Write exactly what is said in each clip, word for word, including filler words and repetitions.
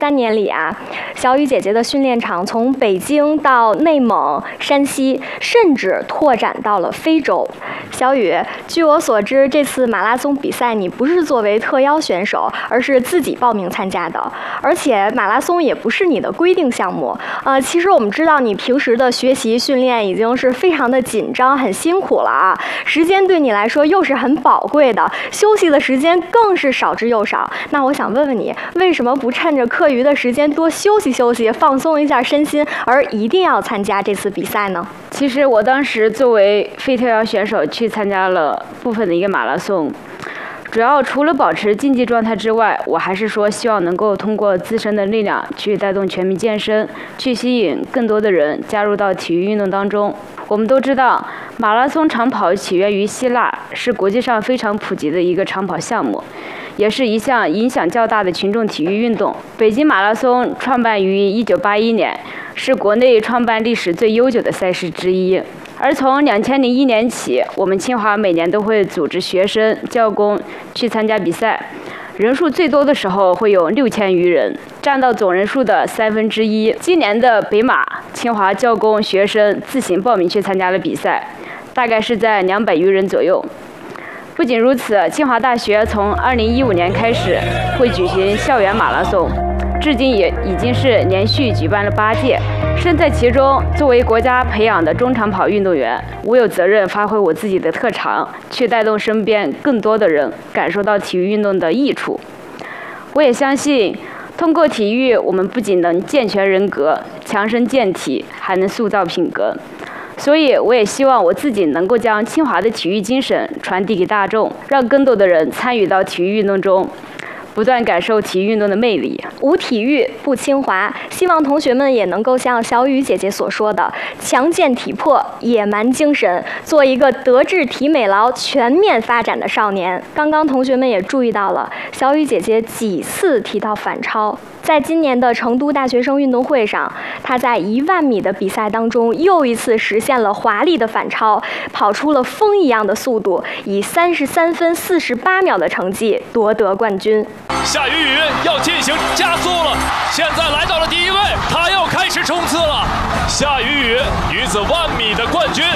三年里啊，小雨姐姐的训练场从北京到内蒙、山西，甚至拓展到了非洲。小雨，据我所知，这次马拉松比赛你不是作为特邀选手，而是自己报名参加的。而且马拉松也不是你的规定项目。呃，其实我们知道你平时的学习训练已经是非常的紧张、很辛苦了啊，时间对你来说又是很宝贵的，休息的时间更是少之又少。那我想问问你，为什么不趁着课余的时间多休息休息，放松一下身心，而一定要参加这次比赛呢？ 其实我当时作为非特邀选手去参加了部分的一个马拉松，主要除了保持竞技状态之外，我还是说希望能够通过自身的力量去带动全民健身，去吸引更多的人加入到体育运动当中。我们都知道，马拉松长跑起源于希腊，是国际上非常普及的一个长跑项目，也是一项影响较大的群众体育运动。北京马拉松创办于一九八一年，是国内创办历史最悠久的赛事之一。而从两千零一年起，我们清华每年都会组织学生、教工去参加比赛，人数最多的时候会有六千余人，占到总人数的三分之一。今年的北马，清华教工学生自行报名去参加了比赛，大概是在两百余人左右。不仅如此，清华大学从二零一五年开始会举行校园马拉松，至今也已经是连续举办了八届。身在其中，作为国家培养的中长跑运动员，我有责任发挥我自己的特长，去带动身边更多的人感受到体育运动的益处。我也相信，通过体育，我们不仅能健全人格、强身健体，还能塑造品格。所以，我也希望我自己能够将清华的体育精神传递给大众，让更多的人参与到体育运动中，不断感受体育运动的魅力。 无体育不清华，希望同学们也能够像小雨姐姐所说的，强健体魄、野蛮精神，做一个德智体美劳全面发展的少年。刚刚同学们也注意到了，小雨姐姐几次提到反超。在今年的成都大学生运动会上，她在一万米的比赛当中又一次实现了华丽的反超，跑出了风一样的速度，以三十三分四十八秒的成绩夺得冠军。 夏雨雨要进行加速了，现在来到了第一位，她要开始冲刺了。夏雨雨女子万米的冠军。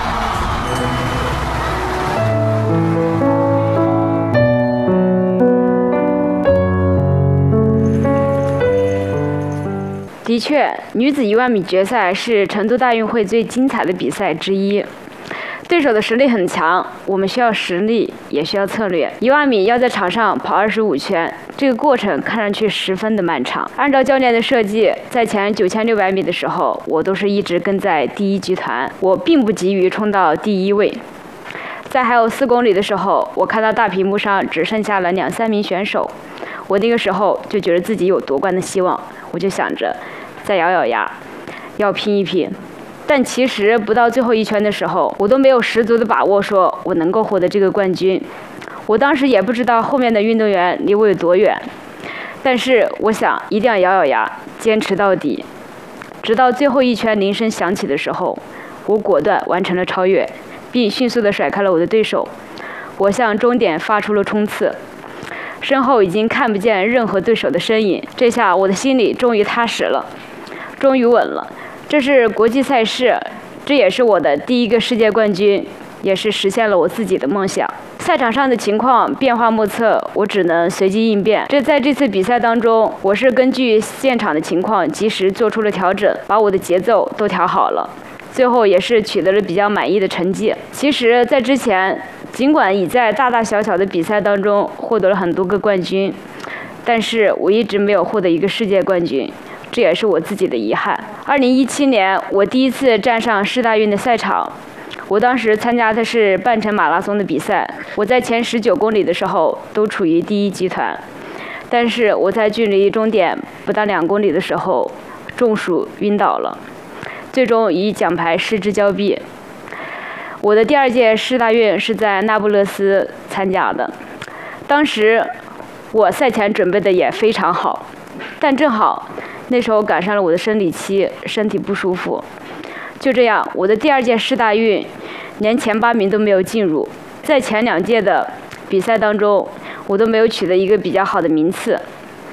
的确，女子一万米决赛是成都大运会最精彩的比赛之一。对手的实力很强，我们需要实力，也需要策略。一万米要在场上跑二十五圈，这个过程看上去十分的漫长。按照教练的设计，在前九千六百米的时候，我都是一直跟在第一集团，我并不急于冲到第一位。在还有四公里的时候，我看到大屏幕上只剩下了两三名选手，我那个时候就觉得自己有夺冠的希望，我就想着再咬咬牙，要拼一拼。但其实不到最后一圈的时候，我都没有十足的把握说我能够获得这个冠军。我当时也不知道后面的运动员离我有多远，但是我想一定要咬咬牙，坚持到底。直到最后一圈铃声响起的时候，我果断完成了超越，并迅速地甩开了我的对手。我向终点发出了冲刺，身后已经看不见任何对手的身影。这下我的心里终于踏实了，终于稳了。这是国际赛事，这也是我的第一个世界冠军，也是实现了我自己的梦想。赛场上的情况变化莫测，我只能随机应变。这在这次比赛当中，我是根据现场的情况及时做出了调整，把我的节奏都调好了，最后也是取得了比较满意的成绩。其实在之前，尽管已在大大小小的比赛当中获得了很多个冠军，但是我一直没有获得一个世界冠军，这也是我自己的遗憾。二零一七年，我第一次站上世大运的赛场，我当时参加的是半程马拉松的比赛，我在前十九公里的时候都处于第一集团，但是我在距离终点不到两公里的时候中暑晕倒了，最终以奖牌失之交臂。我的第二届世大运是在那不勒斯参加的，当时我赛前准备的也非常好，但正好那时候赶上了我的生理期，身体不舒服。就这样，我的第二届世大运连前八名都没有进入，在前两届的比赛当中，我都没有取得一个比较好的名次。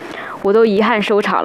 我都遗憾收场了。